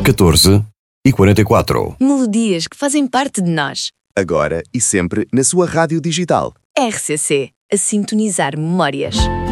14h44. Melodias que fazem parte de nós. Agora e sempre na sua rádio digital. RCC, a sintonizar memórias.